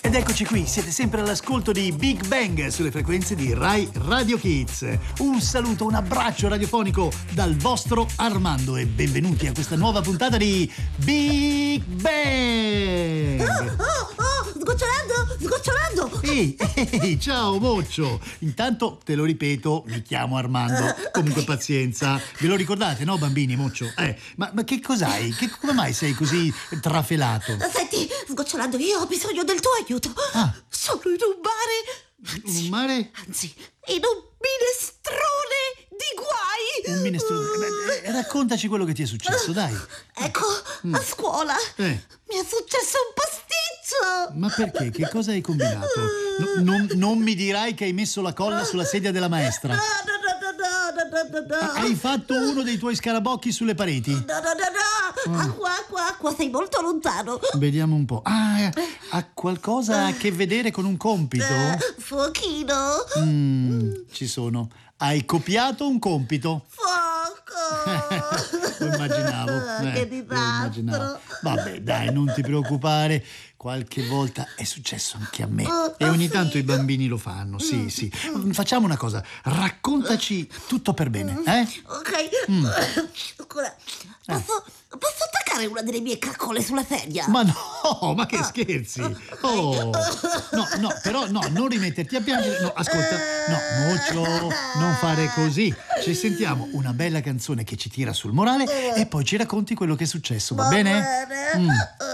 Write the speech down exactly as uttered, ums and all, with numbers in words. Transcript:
Ed eccoci qui, siete sempre all'ascolto di Big Bang sulle frequenze di Rai Radio Kids. Un saluto, un abbraccio radiofonico dal vostro Armando e benvenuti a questa nuova puntata di Big Bang. Oh, oh, oh, sgocciolando, sgocciolando. Ehi, ehi, ciao Moccio. Intanto te lo ripeto, mi chiamo Armando. Comunque pazienza. Ve lo ricordate, no bambini, Moccio? Eh, ma, ma che cos'hai? Che, come mai sei così trafelato? Senti, sgocciolando, io ho bisogno del tuo aiuto. Ah. Sono in un mare. Anzi, Un mare? Anzi, in un minestrone di guai. Un minestrone. Beh, eh, raccontaci quello che ti è successo, dai. Ecco, a scuola Eh. mi è successo un pasticcio. Ma perché? Che cosa hai combinato? No- non, non mi dirai che hai messo la colla sulla sedia della maestra. No, no, no, no, no, no, no, no. Hai fatto uno dei tuoi scarabocchi sulle pareti? No, no, no, no. Acqua, acqua, acqua, sei molto lontano. Vediamo un po'. Ah, ha qualcosa a che vedere con un compito? Eh, Fuochino. Mm, ci sono. Hai copiato un compito? Fuoco. Lo immaginavo. eh, Che lo immaginavo. disastro. Vabbè, dai, non ti preoccupare. Qualche volta è successo anche a me. Oh, E ogni sì. tanto i bambini lo fanno, sì, sì. Facciamo una cosa. Raccontaci tutto per bene, eh? Ok. Scusa, posso, posso attaccare una delle mie caccole sulla sedia? Ma no, ma che scherzi? Oh, no, no, però no, non rimetterti a piangere. No, ascolta, no, Mocio, non fare così. Ci sentiamo una bella canzone che ci tira sul morale e poi ci racconti quello che è successo, va bene? bene. Mm.